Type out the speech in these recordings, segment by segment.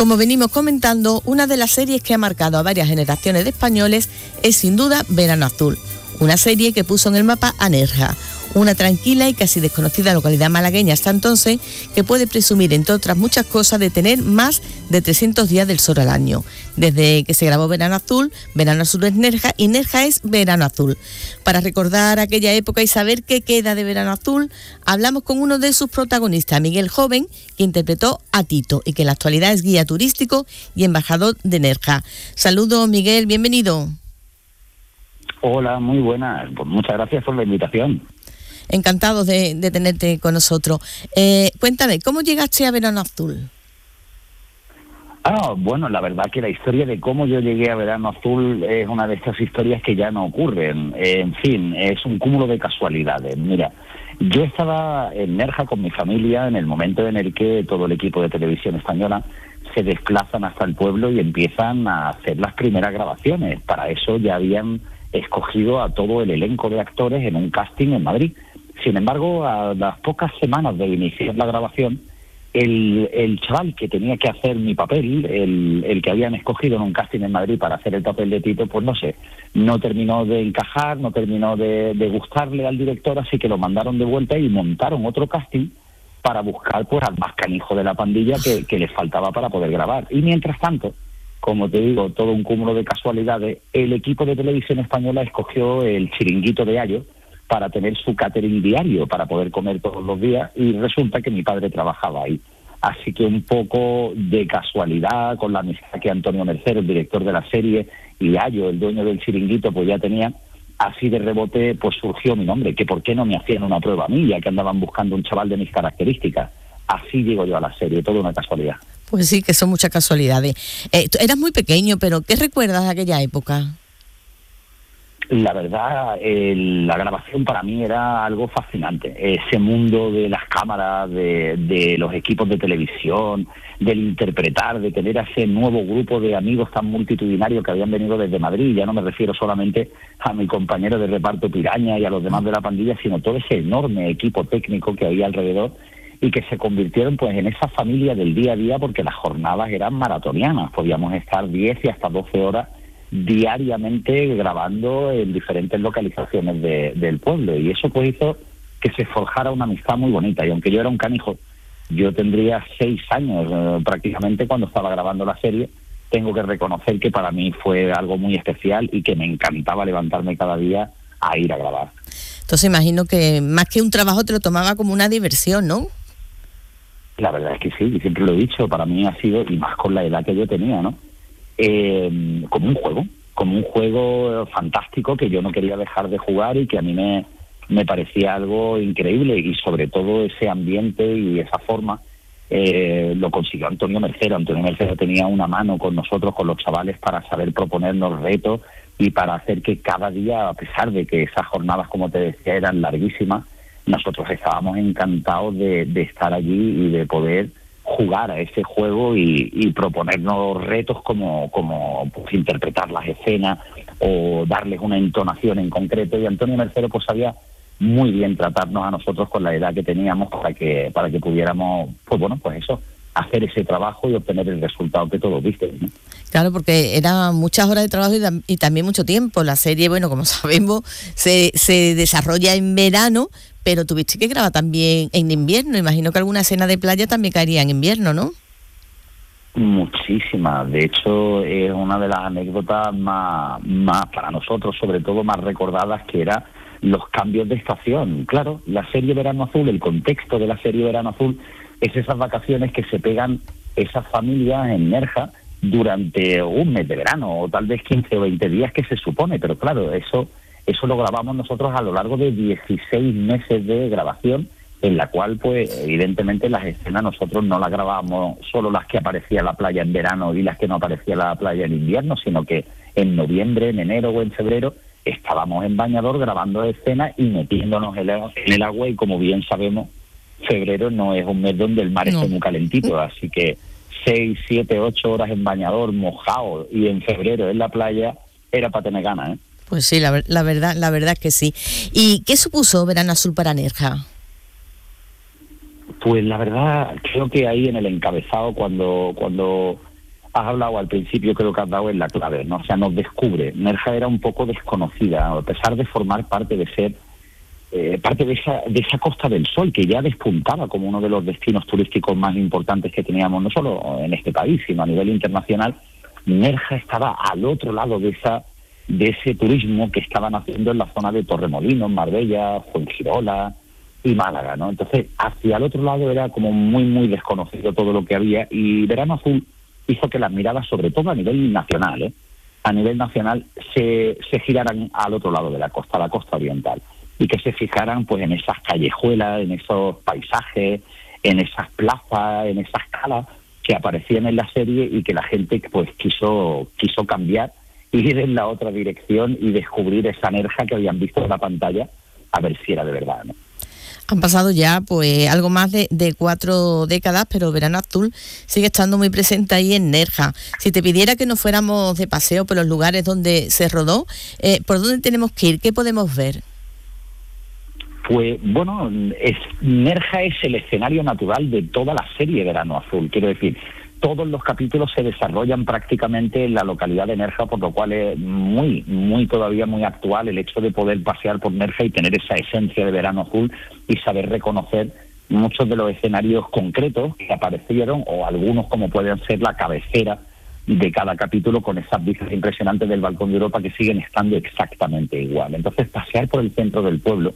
Como venimos comentando, una de las series que ha marcado a varias generaciones de españoles es sin duda Verano Azul, una serie que puso en el mapa a Nerja, una tranquila y casi desconocida localidad malagueña hasta entonces, que puede presumir, entre otras muchas cosas, de tener más de 300 días del sol al año. Desde que se grabó Verano Azul es Nerja y Nerja es Verano Azul. Para recordar aquella época y saber qué queda de Verano Azul, hablamos con uno de sus protagonistas, Miguel Joven, que interpretó a Tito y que en la actualidad es guía turístico y embajador de Nerja. Saludos, Miguel, bienvenido. Hola, muy buenas. Pues muchas gracias por la invitación. Encantados de tenerte con nosotros. Cuéntame, ¿cómo llegaste a Verano Azul? Bueno, la verdad que la historia de cómo yo llegué a Verano Azul es una de estas historias que ya no ocurren. En fin, es un cúmulo de casualidades. Mira, yo estaba en Nerja con mi familia en el momento en el que todo el equipo de Televisión Española se desplazan hasta el pueblo y empiezan a hacer las primeras grabaciones. Para eso ya habían escogido a todo el elenco de actores en un casting en Madrid. Sin embargo, a las pocas semanas de iniciar la grabación, el chaval que tenía que hacer mi papel, el que habían escogido en un casting en Madrid para hacer el papel de Tito, pues no sé, no terminó de encajar, no terminó de gustarle al director, así que lo mandaron de vuelta y montaron otro casting para buscar pues al más canijo de la pandilla que les faltaba para poder grabar. Y mientras tanto, como te digo, todo un cúmulo de casualidades, el equipo de Televisión Española escogió el Chiringuito de Ayo para tener su catering diario, para poder comer todos los días, y resulta que mi padre trabajaba ahí. Así que un poco de casualidad, con la amistad que Antonio Mercero, el director de la serie, y Ayo, el dueño del Chiringuito, pues ya tenían, así de rebote pues surgió mi nombre, que por qué no me hacían una prueba a mí, ya que andaban buscando un chaval de mis características. Así llego yo a la serie, toda una casualidad. Pues sí, que son muchas casualidades. Eras muy pequeño, pero ¿qué recuerdas de aquella época? La verdad, la grabación para mí era algo fascinante. Ese mundo de las cámaras, de los equipos de televisión, del interpretar, de tener a ese nuevo grupo de amigos tan multitudinario que habían venido desde Madrid. Ya no me refiero solamente a mi compañero de reparto Piraña y a los demás de la pandilla, sino todo ese enorme equipo técnico que había alrededor y que se convirtieron pues en esa familia del día a día, porque las jornadas eran maratonianas. Podíamos estar 10 y hasta 12 horas diariamente grabando en diferentes localizaciones del pueblo, y eso pues hizo que se forjara una amistad muy bonita. Y aunque yo era un canijo, yo tendría 6 años prácticamente cuando estaba grabando la serie, tengo que reconocer que para mí fue algo muy especial y que me encantaba levantarme cada día a ir a grabar. Entonces imagino que más que un trabajo te lo tomaba como una diversión, ¿no? La verdad es que sí, y siempre lo he dicho, para mí ha sido, y más con la edad que yo tenía, ¿no? Como un juego fantástico que yo no quería dejar de jugar y que a mí me parecía algo increíble, y sobre todo ese ambiente y esa forma lo consiguió Antonio Mercero. Antonio Mercero tenía una mano con nosotros, con los chavales, para saber proponernos retos y para hacer que cada día, a pesar de que esas jornadas, como te decía, eran larguísimas, nosotros estábamos encantados de estar allí y de poder jugar a ese juego y proponernos retos como pues, interpretar las escenas o darles una entonación en concreto. Y Antonio Mercero pues sabía muy bien tratarnos a nosotros con la edad que teníamos para que pudiéramos, pues bueno, pues eso, hacer ese trabajo y obtener el resultado que todos viste, ¿no? Claro, porque eran muchas horas de trabajo y también mucho tiempo. La serie, bueno, como sabemos, se desarrolla en verano, pero tuviste que grabar también en invierno. Imagino que alguna escena de playa también caería en invierno, ¿no? Muchísimas. De hecho, es una de las anécdotas más para nosotros, sobre todo más recordadas, que era los cambios de estación. Claro, la serie Verano Azul, el contexto de la serie Verano Azul es esas vacaciones que se pegan esas familias en Nerja durante un mes de verano, o tal vez 15 o 20 días que se supone, pero claro, eso lo grabamos nosotros a lo largo de 16 meses de grabación, en la cual, pues, evidentemente las escenas nosotros no las grabábamos solo las que aparecía la playa en verano y las que no aparecía la playa en invierno, sino que en noviembre, en enero o en febrero estábamos en bañador grabando escenas y metiéndonos en el agua, y como bien sabemos, febrero no es un mes donde el mar esté muy calentito, así que 6, 7, 8 horas en bañador, mojado, y en febrero en la playa, era para tener ganas, ¿eh? Pues sí, la verdad que sí. ¿Y qué supuso Verano Azul para Nerja? Pues la verdad, creo que ahí en el encabezado, cuando has hablado al principio, creo que has dado en la clave, ¿no? O sea, nos descubre. Nerja era un poco desconocida, a pesar de formar parte de ser parte de esa Costa del Sol, que ya despuntaba como uno de los destinos turísticos más importantes que teníamos, no solo en este país, sino a nivel internacional. Nerja estaba al otro lado de ese turismo que estaban haciendo en la zona de Torremolinos, Marbella, Fuengirola y Málaga, ¿no? Entonces, hacia el otro lado era como muy, muy desconocido todo lo que había, y Verano Azul hizo que las miradas, sobre todo a nivel nacional, se giraran al otro lado de la costa oriental, y que se fijaran pues en esas callejuelas, en esos paisajes, en esas plazas, en esas calas que aparecían en la serie, y que la gente pues quiso cambiar, ir en la otra dirección y descubrir esa Nerja que habían visto en la pantalla, a ver si era de verdad, ¿no? Han pasado ya pues algo más de 4 décadas, pero Verano Azul sigue estando muy presente ahí en Nerja. Si te pidiera que nos fuéramos de paseo por los lugares donde se rodó, ¿por dónde tenemos que ir? ¿Qué podemos ver? Pues bueno, Nerja es el escenario natural de toda la serie Verano Azul. Quiero decir, todos los capítulos se desarrollan prácticamente en la localidad de Nerja, por lo cual es todavía muy actual el hecho de poder pasear por Nerja y tener esa esencia de Verano Azul y saber reconocer muchos de los escenarios concretos que aparecieron, o algunos como pueden ser la cabecera de cada capítulo, con esas vistas impresionantes del Balcón de Europa que siguen estando exactamente igual. Entonces, pasear por el centro del pueblo,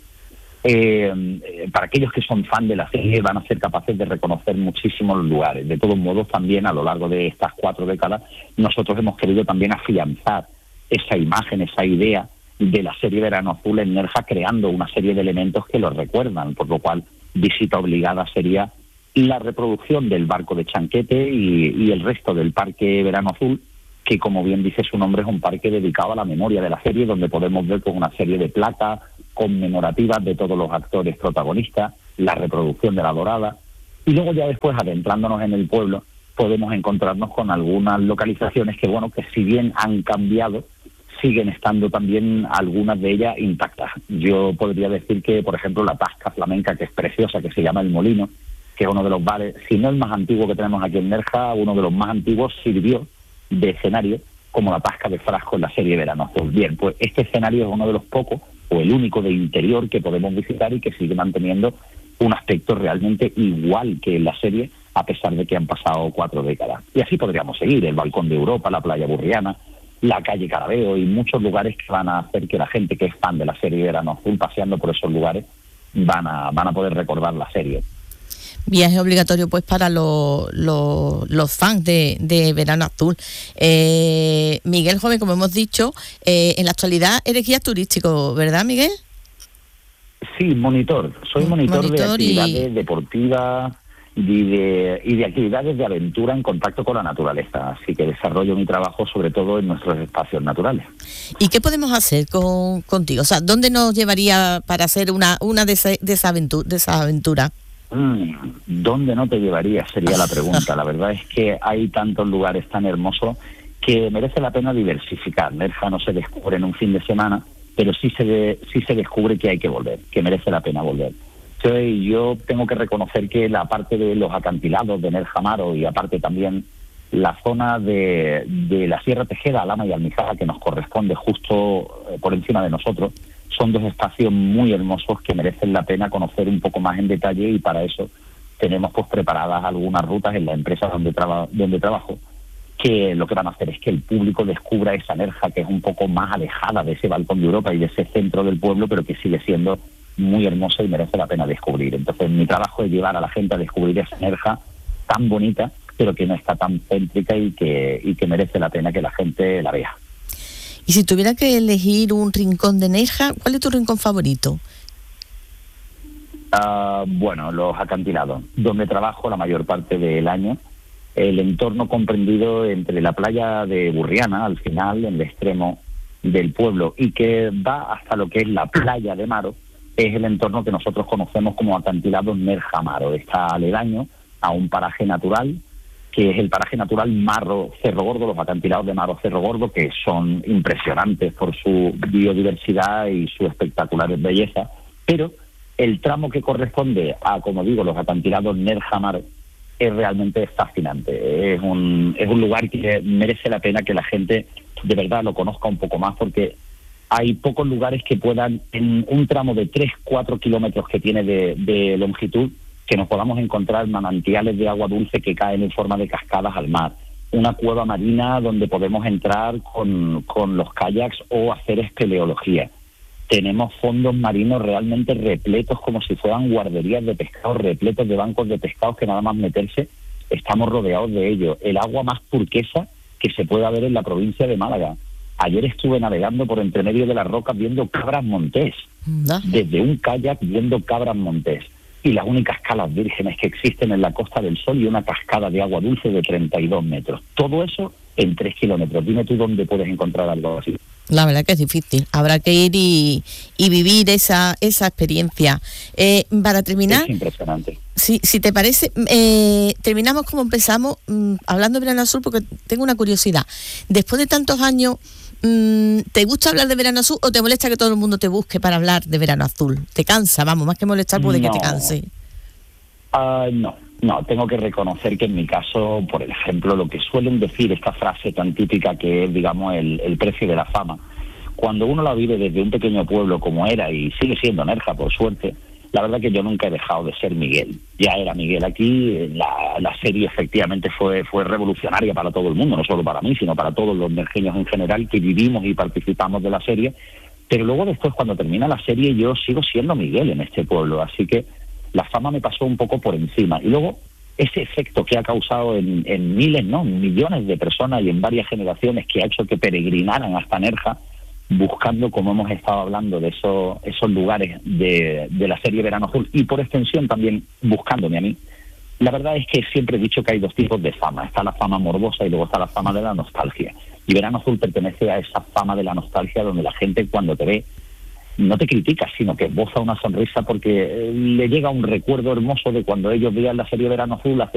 para aquellos que son fan de la serie, van a ser capaces de reconocer muchísimos lugares. De todos modos, también a lo largo de estas 4 décadas, nosotros hemos querido también afianzar esa imagen, esa idea de la serie Verano Azul en Nerja, creando una serie de elementos que lo recuerdan, por lo cual visita obligada sería la reproducción del barco de Chanquete y el resto del Parque Verano Azul, que, como bien dice su nombre, es un parque dedicado a la memoria de la serie, donde podemos ver con una serie de placas conmemorativas de todos los actores protagonistas, la reproducción de la Dorada, y luego ya después, adentrándonos en el pueblo, podemos encontrarnos con algunas localizaciones que, bueno, que si bien han cambiado, siguen estando también algunas de ellas intactas. Yo podría decir que, por ejemplo, la Tasca Flamenca, que es preciosa, que se llama El Molino, que es uno de los bares, si no el más antiguo que tenemos aquí en Nerja, uno de los más antiguos, sirvió de escenario como la Tasca de Frasco en la serie Verano Azul. Bien, pues este escenario es uno de los pocos, o el único de interior, que podemos visitar y que sigue manteniendo un aspecto realmente igual que en la serie, a pesar de que han pasado 4 décadas. Y así podríamos seguir: el Balcón de Europa, la Playa Burriana, la calle Carabeo y muchos lugares que van a hacer que la gente que es fan de la serie Verano Azul, paseando por esos lugares, van a poder recordar la serie. Viaje obligatorio pues para los fans de Verano Azul. Miguel Joven, como hemos dicho, en la actualidad eres guía turístico, ¿verdad, Miguel? Sí, monitor. Soy monitor de actividades deportivas y de actividades de aventura en contacto con la naturaleza. Así que desarrollo mi trabajo sobre todo en nuestros espacios naturales. ¿Y qué podemos hacer contigo? O sea, ¿dónde nos llevaría para hacer una de esas aventuras? ¿Dónde no te llevaría? Sería la pregunta. La verdad es que hay tantos lugares tan hermosos que merece la pena diversificar. Nerja no se descubre en un fin de semana, pero sí se descubre que hay que volver, que merece la pena volver. Entonces, yo tengo que reconocer que la parte de los acantilados de Nerja Amaro, y aparte también la zona de la Sierra Tejeda, Alhama y Almijara, que nos corresponde justo por encima de nosotros, son 2 espacios muy hermosos que merecen la pena conocer un poco más en detalle, y para eso tenemos pues preparadas algunas rutas en la empresa donde trabajo, que lo que van a hacer es que el público descubra esa Nerja que es un poco más alejada de ese Balcón de Europa y de ese centro del pueblo, pero que sigue siendo muy hermosa y merece la pena descubrir. Entonces, mi trabajo es llevar a la gente a descubrir esa Nerja tan bonita, pero que no está tan céntrica y que merece la pena que la gente la vea. Y si tuviera que elegir un rincón de Nerja, ¿cuál es tu rincón favorito? Bueno, los acantilados, donde trabajo la mayor parte del año. El entorno comprendido entre la playa de Burriana, al final, en el extremo del pueblo, y que va hasta lo que es la playa de Maro, es el entorno que nosotros conocemos como acantilado Nerja Amaro. Está aledaño a un paraje natural, que es el paraje natural Marro Cerro Gordo, los acantilados de Marro Cerro Gordo, que son impresionantes por su biodiversidad y su espectacular belleza, pero el tramo que corresponde a, como digo, los acantilados Nerja Amaro es realmente fascinante. Es un lugar que merece la pena que la gente de verdad lo conozca un poco más, porque hay pocos lugares que puedan, en un tramo de 3-4 kilómetros que tiene de longitud, que nos podamos encontrar manantiales de agua dulce que caen en forma de cascadas al mar, una cueva marina donde podemos entrar con los kayaks o hacer espeleología. Tenemos fondos marinos realmente repletos, como si fueran guarderías de pescados, repletos de bancos de pescados que nada más meterse estamos rodeados de ellos. El agua más turquesa que se pueda ver en la provincia de Málaga. Ayer estuve navegando por entre medio de las rocas viendo cabras montés, desde un kayak viendo cabras montés, y las únicas calas vírgenes que existen en la Costa del Sol y una cascada de agua dulce de 32 metros. Todo eso en 3 kilómetros. Dime tú dónde puedes encontrar algo así. La verdad que es difícil. Habrá que ir y vivir esa experiencia. Para terminar... Es impresionante. Si te parece, terminamos como empezamos, hablando de Verano Azul, porque tengo una curiosidad. Después de tantos años, ¿te gusta hablar de Verano Azul o te molesta que todo el mundo te busque para hablar de Verano Azul? ¿Te cansa? Vamos, más que molestar puede que te canse. No, tengo que reconocer que en mi caso, por ejemplo, lo que suelen decir, esta frase tan típica que es, digamos, el precio de la fama, cuando uno la vive desde un pequeño pueblo como era y sigue siendo Nerja, por suerte, la verdad que yo nunca he dejado de ser Miguel. Ya era Miguel aquí, la serie efectivamente fue revolucionaria para todo el mundo, no solo para mí, sino para todos los nerjeños en general que vivimos y participamos de la serie, pero luego después cuando termina la serie yo sigo siendo Miguel en este pueblo, así que la fama me pasó un poco por encima. Y luego ese efecto que ha causado en miles, no, millones de personas y en varias generaciones, que ha hecho que peregrinaran hasta Nerja, buscando, como hemos estado hablando, de esos lugares de la serie Verano Azul, y por extensión también buscándome a mí. La verdad es que siempre he dicho que hay dos tipos de fama. Está la fama morbosa y luego está la fama de la nostalgia. Y Verano Azul pertenece a esa fama de la nostalgia, donde la gente cuando te ve no te critica, sino que esboza una sonrisa porque le llega un recuerdo hermoso de cuando ellos veían la serie Verano Azul hace